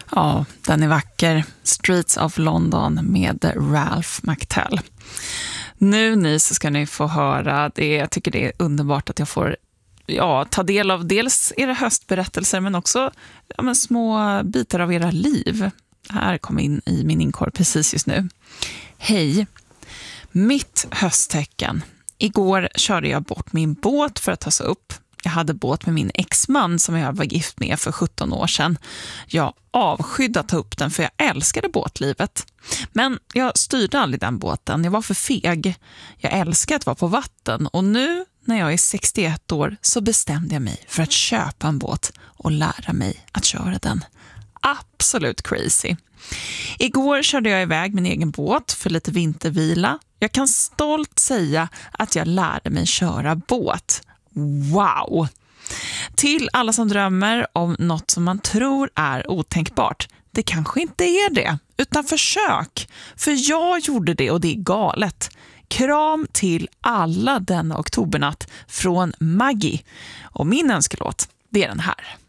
Ja, den är vacker. Streets of London med Ralph McTell. Nu ni så ska ni få höra det. Jag tycker det är underbart att jag får ta del av dels era höstberättelser men också små bitar av era liv. Här kom in i min inkorg precis just nu. Hej, mitt hösttecken. Igår körde jag bort min båt för att ta sig upp. Jag hade båt med min exman som jag var gift med för 17 år sedan. Jag avskydde att ta upp den för jag älskade båtlivet. Men jag styrde aldrig den båten, jag var för feg. Jag älskar att vara på vatten och nu när jag är 61 år så bestämde jag mig för att köpa en båt och lära mig att köra den. Absolut crazy. Igår körde jag iväg min egen båt för lite vintervila. Jag kan stolt säga att jag lärde mig köra båt. Wow! Till alla som drömmer om något som man tror är otänkbart. Det kanske inte är det, utan försök. För jag gjorde det och det är galet. Kram till alla denna oktobernatt från Maggie. Och min önskelåt, det är den här.